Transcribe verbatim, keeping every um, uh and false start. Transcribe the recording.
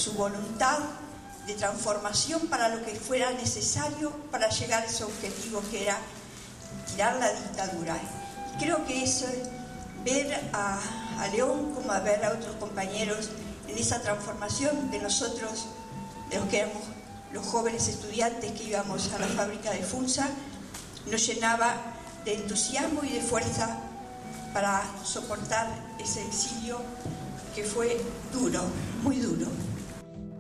su voluntad de transformación para lo que fuera necesario para llegar a ese objetivo que era tirar la dictadura. Y creo que eso, ver a, a León como a ver a otros compañeros en esa transformación de nosotros, de los que éramos los jóvenes estudiantes que íbamos a la fábrica de Funza, nos llenaba de entusiasmo y de fuerza para soportar ese exilio que fue duro, muy duro.